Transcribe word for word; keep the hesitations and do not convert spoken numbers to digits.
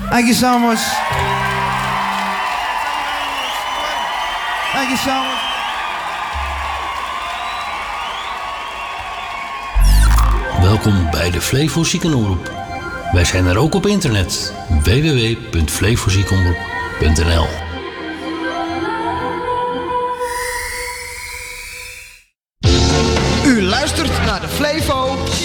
Thank you so much. Thank you so much. Welkom bij de Flevo Ziekenomroep. Wij zijn er ook op internet. w w w punt flevoziekenomroep punt n l U luistert naar de Flevo